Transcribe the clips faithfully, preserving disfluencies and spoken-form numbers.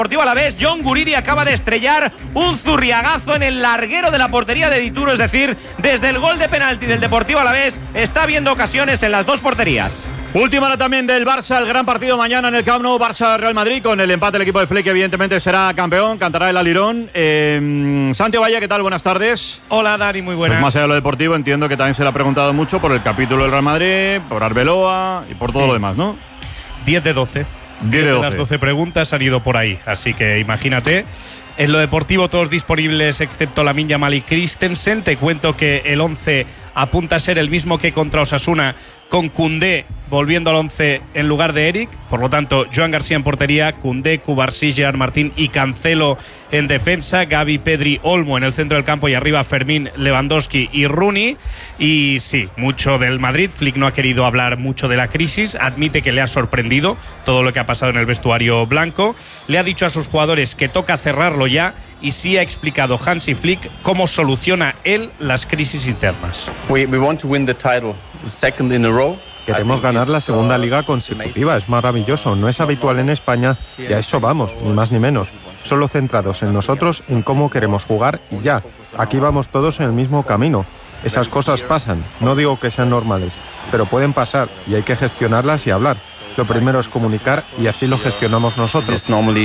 Deportivo Alavés. John Guridi acaba de estrellar un zurriagazo en el larguero de la portería de Dituro, es decir, desde el gol de penalti del Deportivo Alavés está viendo ocasiones en las dos porterías. Última hora también del Barça, el gran partido mañana en el Camp Nou, Barça-Real Madrid, con el empate del equipo de Flick, que evidentemente será campeón, cantará el alirón. Eh, Santiago Valle, ¿qué tal? Buenas tardes. Hola, Dani, muy buenas. Pues más allá de lo deportivo, entiendo que también se le ha preguntado mucho por el capítulo del Real Madrid, por Arbeloa y por todo sí. lo demás, ¿no? diez de doce. diez de doce. Las doce preguntas han ido por ahí, así que imagínate. En lo deportivo todos disponibles excepto Lamine Yamal y Christensen. Te cuento que el once apunta a ser el mismo que contra Osasuna, con Koundé volviendo al once en lugar de Eric. Por lo tanto, Joan García en portería, Koundé, Cubarsí, Gerard Martín y Cancelo en defensa, Gavi, Pedri, Olmo en el centro del campo y arriba Fermín, Lewandowski y Rooney. Y sí, mucho del Madrid. Flick no ha querido hablar mucho de la crisis, admite que le ha sorprendido todo lo que ha pasado en el vestuario blanco. Le ha dicho a sus jugadores que toca cerrarlo ya y sí ha explicado Hansi Flick cómo soluciona él las crisis internas. We, we want to win the title second in a row. Queremos ganar la segunda liga consecutiva, es maravilloso, no es habitual en España y a eso vamos, ni más ni menos. Solo centrados en nosotros, en cómo queremos jugar y ya. Aquí vamos todos en el mismo camino. Esas cosas pasan, no digo que sean normales, pero pueden pasar y hay que gestionarlas y hablar. Lo primero es comunicar y así lo gestionamos nosotros.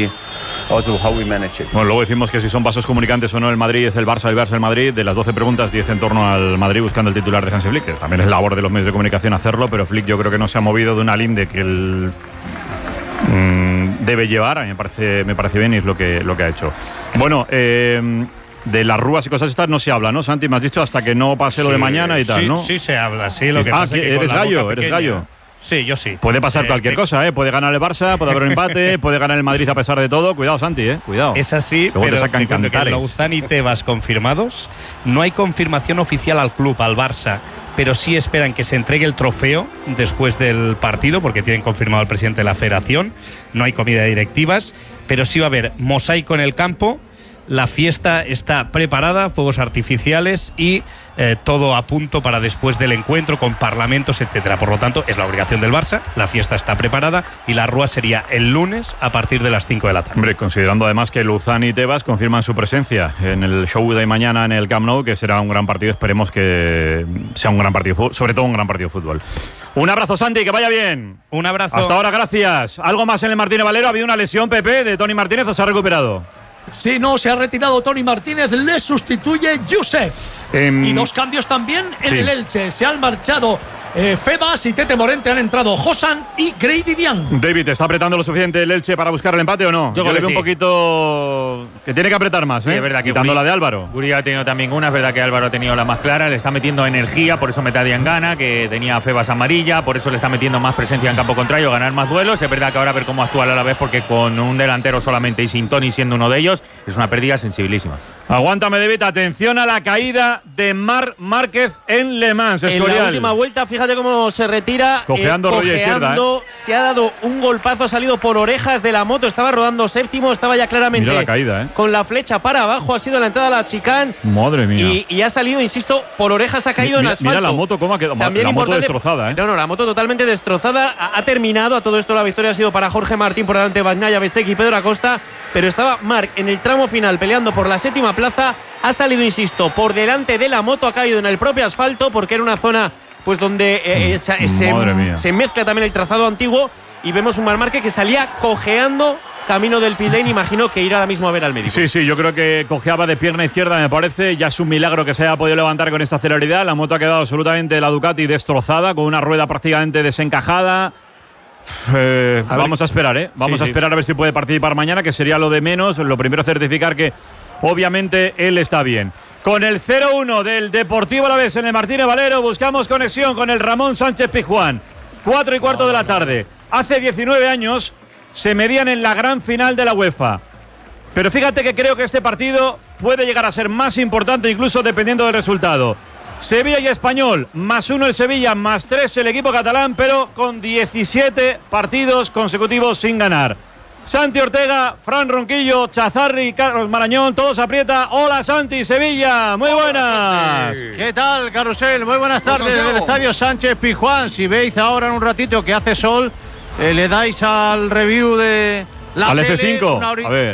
Bueno, luego decimos que si son vasos comunicantes o no el Madrid es el Barça, el Barça el Madrid. De las doce preguntas, diez en torno al Madrid buscando el titular de Hansi Flick, que también es labor de los medios de comunicación hacerlo, pero Flick yo creo que no se ha movido de una linde que él mmm, debe llevar. A mí me parece, me parece bien y es lo que, lo que ha hecho. Bueno, eh... de las rúas y cosas estas no se habla, ¿no, Santi? Me has dicho hasta que no pase sí, lo de mañana y tal, sí, ¿no? Sí, se habla, sí. Lo sí. que Ah, pasa que que eres gallo, eres gallo. Sí, yo sí. Puede pasar eh, cualquier eh, cosa, ¿eh? Puede ganar el Barça, puede haber un empate, puede ganar el Madrid a pesar de todo. Cuidado, Santi, ¿eh? Cuidado. Es así, luego pero te sacan cantares. Louzán y Tebas confirmados. No hay confirmación oficial al club, al Barça, pero sí esperan que se entregue el trofeo después del partido, porque tienen confirmado al presidente de la federación. No hay comida de directivas, pero sí va a haber mosaico en el campo. La fiesta está preparada, fuegos artificiales y eh, todo a punto para después del encuentro con parlamentos, etcétera. Por lo tanto, es la obligación del Barça, la fiesta está preparada y la rúa sería el lunes a partir de las cinco de la tarde. Hombre, considerando además que Louzán y Tebas confirman su presencia en el show de mañana en el Camp Nou, que será un gran partido, esperemos que sea un gran partido, sobre todo un gran partido de fútbol. Un abrazo, Santi, que vaya bien. Un abrazo. Hasta ahora, gracias. ¿Algo más en el Martínez Valero? ¿Ha habido una lesión, Pepe, de Toni Martínez o se ha recuperado? Sí, no, se ha retirado Toni Martínez, le sustituye Josep. Eh, y dos cambios también en sí. el Elche. Se han marchado eh, Febas y Tete Morente, han entrado Josan y Grady Dian. David, ¿está apretando lo suficiente el Elche para buscar el empate o no? Yo, Yo le veo sí. un poquito que tiene que apretar más, ¿eh? Sí, es verdad que quitando Guri, la de Álvaro. Guri ha tenido también una, es verdad que Álvaro ha tenido la más clara, le está metiendo energía, por eso mete a Diangana, que tenía Febas amarilla, por eso le está metiendo más presencia en campo contrario, ganar más duelos. Es verdad que ahora a ver cómo actúa a la vez, porque con un delantero solamente y sin Toni siendo uno de ellos, es una pérdida sensibilísima. Aguántame, David, atención a la caída de Marc Márquez en Le Mans, Escorial. En la última vuelta, fíjate cómo se retira. Cojeando, eh, rodilla izquierda, ¿eh? Se ha dado un golpazo, ha salido por orejas de la moto, estaba rodando séptimo, estaba ya claramente Mira la caída, ¿eh? con la flecha para abajo, ha sido la entrada a la chicane. Madre mía. Y, y ha salido, insisto, por orejas ha caído mira, en asfalto. Mira la moto, cómo ha quedado. También la moto destrozada, ¿eh? No, no, la moto totalmente destrozada. Ha, ha terminado, a todo esto la victoria ha sido para Jorge Martín, por delante de Bagnaia, Bezzecchi y Pedro Acosta. Pero estaba Marc en el tramo final peleando por la séptima plaza. Ha salido, insisto, por delante de la moto, ha caído en el propio asfalto porque era una zona pues donde eh, se, se, se mezcla también el trazado antiguo y vemos un Marc Márquez que salía cojeando camino del pit lane. Imagino que irá ahora mismo a ver al médico. Sí, sí, yo creo que cojeaba de pierna izquierda, me parece. Ya es un milagro que se haya podido levantar con esta celeridad. La moto ha quedado absolutamente, la Ducati, destrozada, con una rueda prácticamente desencajada. Eh, a vamos a esperar, ¿eh? Vamos sí, a esperar sí. a ver si puede participar mañana, que sería lo de menos. Lo primero, certificar que obviamente él está bien. Con el cero uno del Deportivo Alavés en el Martínez Valero, buscamos conexión con el Ramón Sánchez Pizjuán. Cuatro y cuarto de la tarde. Hace diecinueve años se medían en la gran final de la UEFA. Pero fíjate que creo que este partido puede llegar a ser más importante, incluso dependiendo del resultado. Sevilla y Español, más uno el Sevilla, más tres el equipo catalán, pero con diecisiete partidos consecutivos sin ganar. Santi Ortega, Fran Ronquillo, Chazarri, Carlos Marañón, todos aprieta. Hola Santi, Sevilla, muy buenas. ¿Qué tal, Carrusel? Muy buenas tardes desde el Estadio Sánchez Pizjuán. Si veis ahora en un ratito que hace sol, eh, le dais al review de La Al tele, F cinco. una hori- A ver.